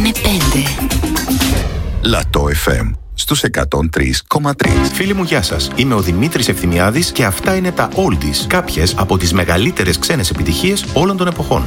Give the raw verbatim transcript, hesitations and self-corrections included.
με πέντε. Λατό εφ εμ στους εκατόν τρία κόμμα τρία. Φίλοι μου, γεια σας. Είμαι ο Δημήτρης Ευθυμιάδης και αυτά είναι τα Oldies, κάποιες από τις μεγαλύτερες ξένες επιτυχίες όλων των εποχών.